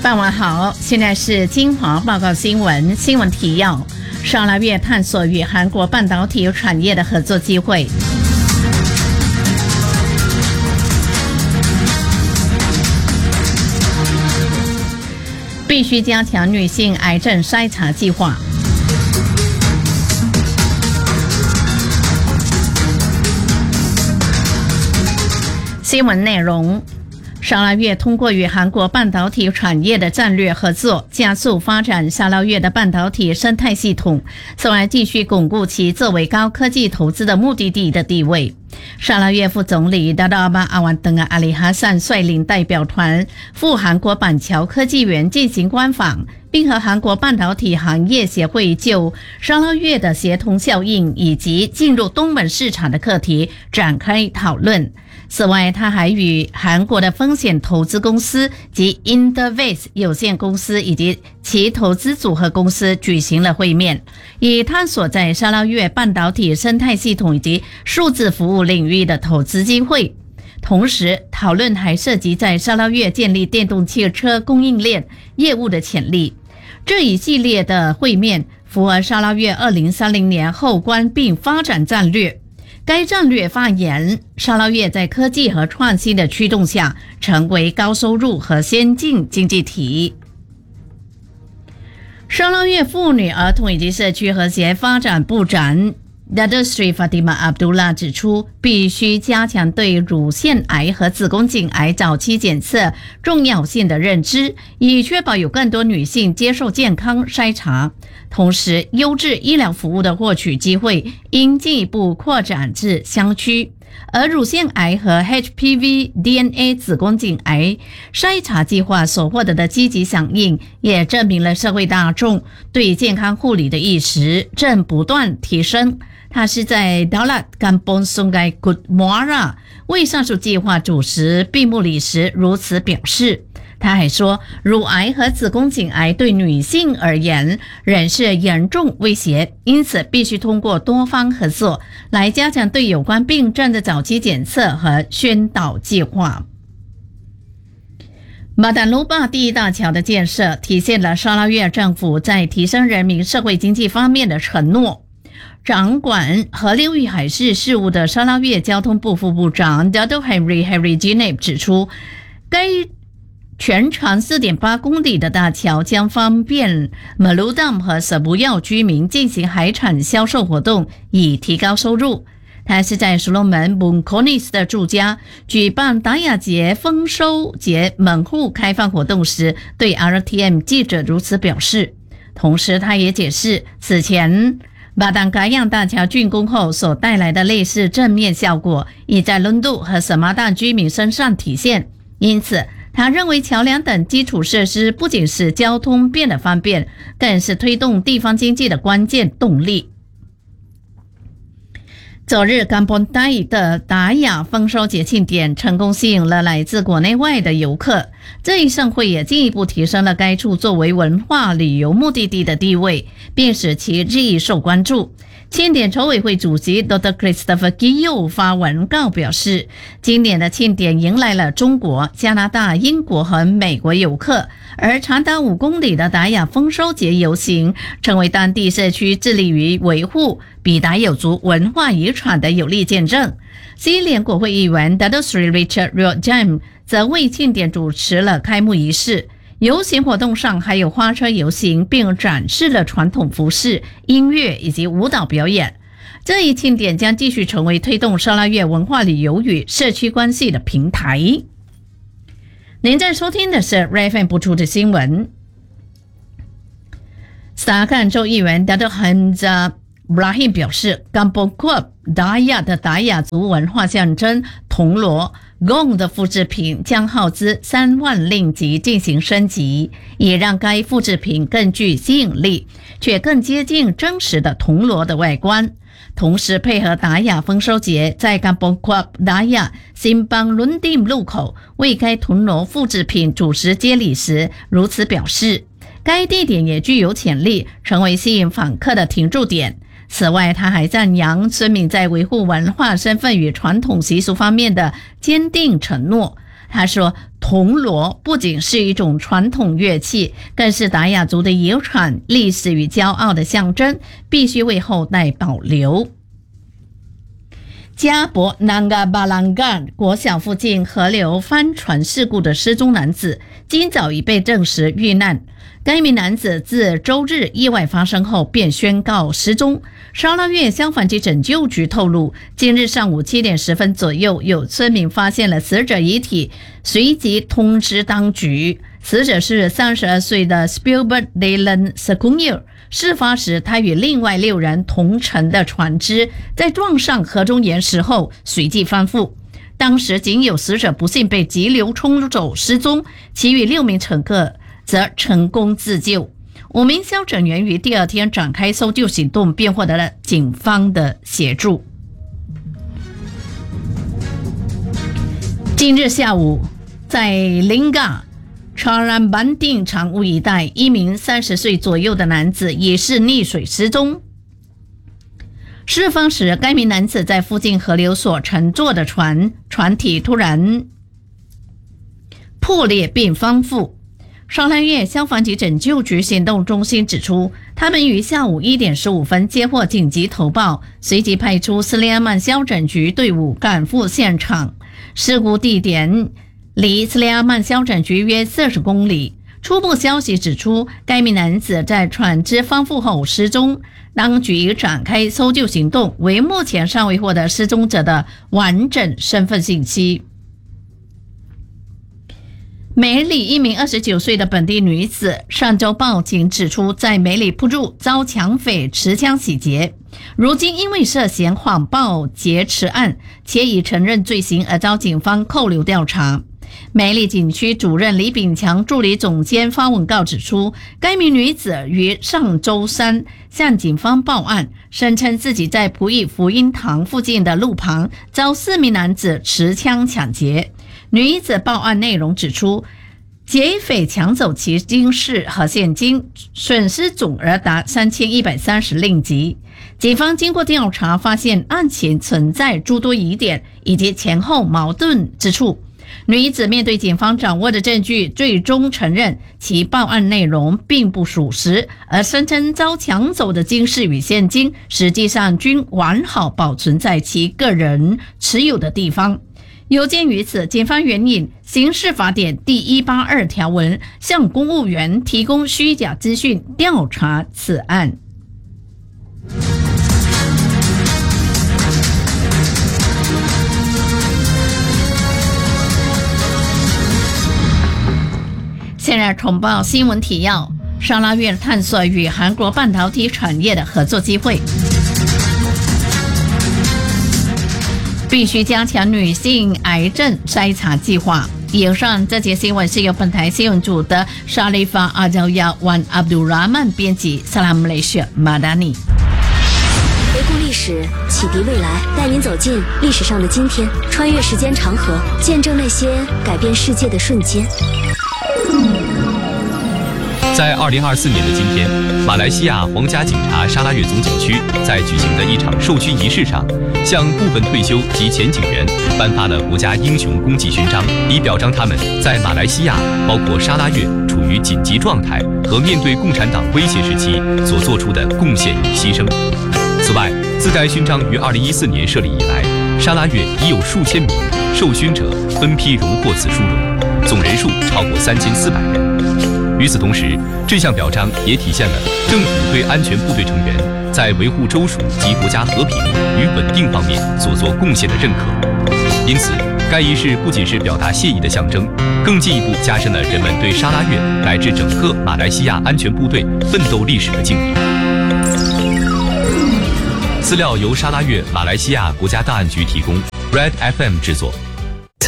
傍晚好，现在是金华报告新闻。新闻提要：沙拉越探索与韩国半导体产业的合作机会。必须加强女性癌症筛查计划。新闻内容：沙拉越通过与韩国半导体产业的战略合作，加速发展沙拉越的半导体生态系统，从而继续巩固其作为高科技投资的目的地的地位。沙拉越副总理达达巴阿万登阿里哈善率领代表团赴韩国板桥科技园进行观访，并和韩国半导体行业协会就沙拉越的协同效应以及进入东盟市场的课题展开讨论。此外，他还与韩国的风险投资公司及 Interface 有限公司以及其投资组合公司举行了会面，以探索在沙拉越半导体生态系统以及数字服务领域的投资机会。同时，讨论还涉及在沙拉越建立电动汽车供应链业务的潜力。这一系列的会面符合沙拉越2030年后关并发展战略。该战略发言，沙拉越在科技和创新的驱动下，成为高收入和先进经济体。沙拉越妇女、儿童以及社区和谐发展部长Datuk Seri Fatimah Abdullah 指出，必须加强对乳腺癌和子宫颈癌早期检测重要性的认知，以确保有更多女性接受健康筛查。同时，优质医疗服务的获取机会应进一步扩展至乡区。而乳腺癌和 HPV-DNA 子宫颈癌筛查计划所获得的积极响应，也证明了社会大众对健康护理的意识正不断提升。他是在 Dalat Kampung Sungai Kut Muara 为上述计划主持闭幕礼时如此表示。他还说，乳癌和子宫颈癌对女性而言仍是严重威胁，因此必须通过多方合作来加强对有关病症的早期检测和宣导计划。马丹卢坝第一大桥的建设体现了沙拉越政府在提升人民社会经济方面的承诺。掌管河流与海事事务的沙拉越交通部副部长 Datuk Henry Jineb 指出，该全长 4.8 公里的大桥将方便马鲁当和舍布要居民进行海产销售活动，以提高收入。他是在所罗门 Bungkonis 的住家举办达雅节丰收节门户开放活动时，对 RTM 记者如此表示。同时，他也解释，此前巴丹嘎样大桥竣工后所带来的类似正面效果，已在伦敦和什马大居民身上体现。因此，他认为桥梁等基础设施不仅使交通变得方便，更是推动地方经济的关键动力。昨日Kampung Dai的达雅丰收节庆典成功吸引了来自国内外的游客，这一盛会也进一步提升了该处作为文化旅游目的地的地位，并使其日益受关注。庆典筹委会主席 Dr. Christopher Gill 发文告表示，今年的庆典迎来了中国、加拿大、英国和美国游客，而长达5公里的达雅丰收节游行成为当地社区致力于维护比达有族文化遗产的有力见证。新联国会议员 Datuk Seri Richard Ryojam 则为庆典主持了开幕仪式。游行活动上还有花车游行，并展示了传统服饰、音乐以及舞蹈表演。这一庆典将继续成为推动沙拉越文化旅游与社区关系的平台。您在收听的是 RFM 播出的新闻。萨坎州议员 Datuk Hamzah Brahim 表示， Kampung Kuap 达雅的达雅族文化象征铜锣 Gong 的复制品将耗资3万令吉进行升级，以让该复制品更具吸引力，却更接近真实的铜锣的外观。同时配合达雅丰收节，在 Kampung Kuap 达雅新邦伦丁路口为该铜锣复制品主持接礼时如此表示。该地点也具有潜力成为吸引访客的停驻点。此外，他还赞扬村民在维护文化身份与传统习俗方面的坚定承诺。 他说，铜锣不仅是一种传统乐器，更是达雅族的遗产、历史与骄傲的象征，必须为后代保留。加博南嘎巴朗干国小附近河流翻船事故的失踪男子，今早已被证实遇难。该名男子自周日意外发生后便宣告失踪。沙拉越消防及拯救局透露，今日上午7点10分左右，有村民发现了死者遗体，随即通知当局。死者是32岁的 Spielberg Dylan Secuyer。事发时，他与另外6人同乘的船只在撞上河中岩石后随即翻覆。当时仅有死者不幸被急流冲走失踪，其余6名乘客则成功自救。5名消拯员于第二天展开搜救行动，并获得了警方的协助。今日下午，在林嘎查兰班定长屋一带，一名30岁左右的男子疑似溺水失踪。事发时，该名男子在附近河流所乘坐的船体突然破裂并翻覆。沙拉越消防及拯救局行动中心指出，他们于下午1点15分接获紧急投报，随即派出斯里亚曼消拯局队伍赶赴现场。事故地点离斯里亚曼消拯局约40公里。初步消息指出，该名男子在船只翻覆后失踪，当局已展开搜救行动，为目前尚未获得失踪者的完整身份信息。梅里一名29岁的本地女子上周报警指出，在梅里铺住遭抢匪持枪洗劫，如今因为涉嫌谎报劫持案且已承认罪行而遭警方扣留调查。梅里警区主任李炳强助理总监发文告指出，该名女子于上周三向警方报案，声称自己在普义福音堂附近的路旁遭4名男子持枪抢劫。女子报案内容指出，劫匪抢走其金饰和现金，损失总额达3130令吉。警方经过调查发现，案情存在诸多疑点以及前后矛盾之处。女子面对警方掌握的证据，最终承认其报案内容并不属实，而声称遭抢走的金饰与现金实际上均完好保存在其个人持有的地方。有鉴于此，警方援引刑事法典第182条文，向公务员提供虚假资讯，调查此案。现在重报新闻提要：沙拉越探索与韩国半导体产业的合作机会。必须加强女性癌症筛查计划。以上这节新闻是由本台新闻组的沙利法阿焦亚万阿卜杜拉曼编辑。萨拉姆雷雪马达尼。 回顾历史，启迪未来，带您走进历史上的今天，穿越时间长河，见证那些改变世界的瞬间。 在2024年的今天，马来西亚皇家警察沙拉越总警区在举行的一场授勋仪式上，向部分退休及前警员颁发了国家英雄功绩勋章，以表彰他们在马来西亚包括沙拉越处于紧急状态和面对共产党威胁时期所做出的贡献与牺牲。此外，自该勋章于2014年设立以来，沙拉越已有数千名受勋者分批荣获此殊荣，总人数超过3400人。与此同时，这项表彰也体现了政府对安全部队成员在维护州属及国家和平与稳定方面所做贡献的认可。因此，该仪式不仅是表达谢意的象征，更进一步加深了人们对沙拉越乃至整个马来西亚安全部队奋斗历史的敬意。资料由沙拉越马来西亚国家档案局提供 ，Red FM 制作。